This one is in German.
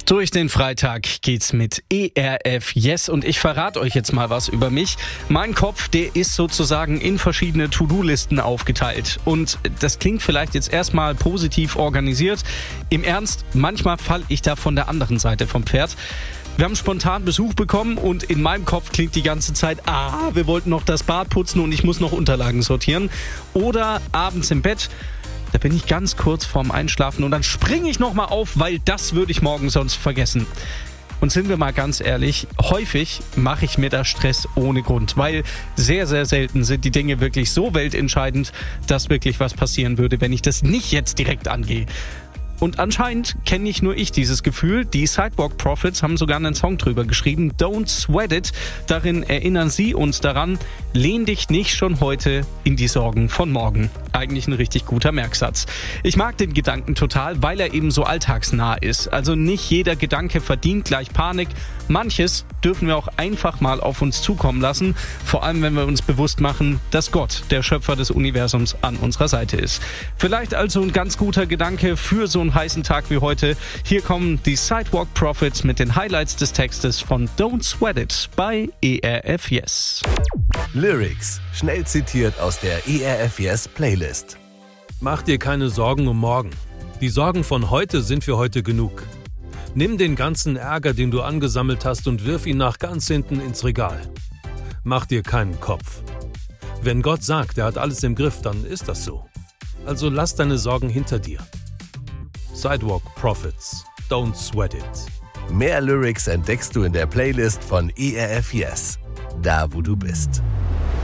Durch den Freitag geht's mit ERF Yes und ich verrate euch jetzt mal was über mich. Mein Kopf, der ist sozusagen in verschiedene To-Do-Listen aufgeteilt und das klingt vielleicht jetzt erstmal positiv organisiert. Im Ernst, manchmal falle ich da von der anderen Seite vom Pferd. Wir haben spontan Besuch bekommen und in meinem Kopf klingt die ganze Zeit, wir wollten noch das Bad putzen und ich muss noch Unterlagen sortieren. Oder abends im Bett, da bin ich ganz kurz vorm Einschlafen und dann springe ich nochmal auf, weil das würde ich morgen sonst vergessen. Und sind wir mal ganz ehrlich, häufig mache ich mir da Stress ohne Grund, weil sehr, sehr selten sind die Dinge wirklich so weltentscheidend, dass wirklich was passieren würde, wenn ich das nicht jetzt direkt angehe. Und anscheinend kenne nicht nur ich dieses Gefühl. Die Sidewalk Prophets haben sogar einen Song drüber geschrieben, Don't Sweat It. Darin erinnern sie uns daran, lehn dich nicht schon heute in die Sorgen von morgen. Eigentlich ein richtig guter Merksatz. Ich mag den Gedanken total, weil er eben so alltagsnah ist. Also nicht jeder Gedanke verdient gleich Panik. Manches dürfen wir auch einfach mal auf uns zukommen lassen. Vor allem, wenn wir uns bewusst machen, dass Gott, der Schöpfer des Universums, an unserer Seite ist. Vielleicht also ein ganz guter Gedanke für so einen heißen Tag wie heute. Hier kommen die Sidewalk Prophets mit den Highlights des Textes von Don't Sweat It bei ERF Yes. Lyrics, schnell zitiert aus der ERF Yes Playlist. Mach dir keine Sorgen um morgen. Die Sorgen von heute sind für heute genug. Nimm den ganzen Ärger, den du angesammelt hast, und wirf ihn nach ganz hinten ins Regal. Mach dir keinen Kopf. Wenn Gott sagt, er hat alles im Griff, dann ist das so. Also lass deine Sorgen hinter dir. Sidewalk Prophets, Don't Sweat It. Mehr Lyrics entdeckst du in der Playlist von ERF Yes, da wo du bist.